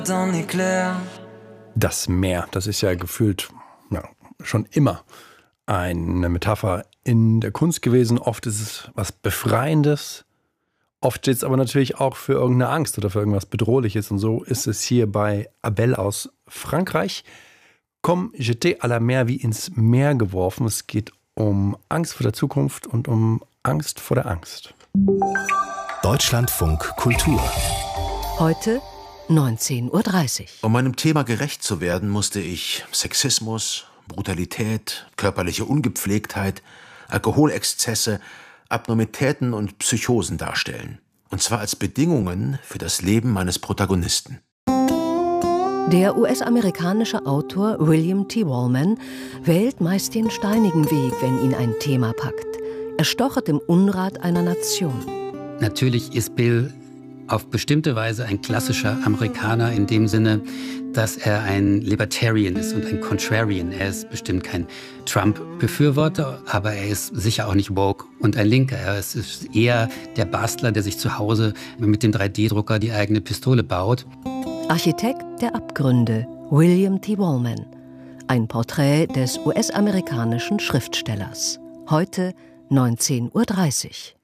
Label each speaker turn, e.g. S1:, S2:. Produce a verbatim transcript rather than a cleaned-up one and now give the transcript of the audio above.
S1: Das Meer, das ist ja gefühlt ja, schon immer eine Metapher in der Kunst gewesen. Oft ist es was Befreiendes, oft steht es aber natürlich auch für irgendeine Angst oder für irgendwas Bedrohliches. Und so ist es hier bei Abel aus Frankreich. Comme jeté à la mer, wie ins Meer geworfen. Es geht um Angst vor der Zukunft und um Angst vor der Angst.
S2: Deutschlandfunk Kultur.
S3: Heute neunzehn Uhr dreißig.
S4: Um meinem Thema gerecht zu werden, musste ich Sexismus, Brutalität, körperliche Ungepflegtheit, Alkoholexzesse, Abnormitäten und Psychosen darstellen. Und zwar als Bedingungen für das Leben meines Protagonisten.
S3: Der U S-amerikanische Autor William T. Wallman wählt meist den steinigen Weg, wenn ihn ein Thema packt. Er stochert im Unrat einer Nation.
S5: Natürlich ist Bill auf bestimmte Weise ein klassischer Amerikaner in dem Sinne, dass er ein Libertarian ist und ein Contrarian. Er ist bestimmt kein Trump-Befürworter, aber er ist sicher auch nicht woke und ein Linker. Er ist eher der Bastler, der sich zu Hause mit dem drei D Drucker die eigene Pistole baut.
S3: Architekt der Abgründe, William T. Wallman. Ein Porträt des U S-amerikanischen Schriftstellers. Heute neunzehn Uhr dreißig.